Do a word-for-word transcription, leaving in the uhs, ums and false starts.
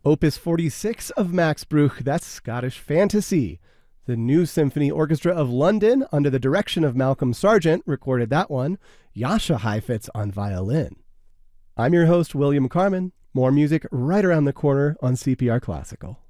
Opus forty-six of Max Bruch, that's Scottish Fantasy. The New Symphony Orchestra of London, under the direction of Malcolm Sargent, recorded that one. Jascha Heifetz on violin. I'm your host, William Carmen. More music right around the corner on C P R Classical.